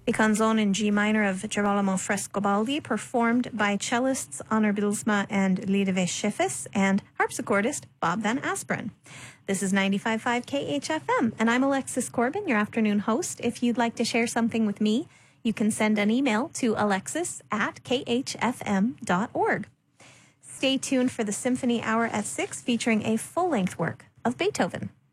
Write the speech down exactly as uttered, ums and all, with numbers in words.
The canzone in G minor of Girolamo Frescobaldi, performed by cellists Honor Bilsma and Liedewij Schiffes and harpsichordist Bob Van Asperen. This is ninety-five point five K H F M, and I'm Alexis Corbin, your afternoon host. If you'd like to share something with me, you can send an email to alexis at k h f m dot org. Stay tuned for the Symphony Hour at six, featuring a full-length work of Beethoven.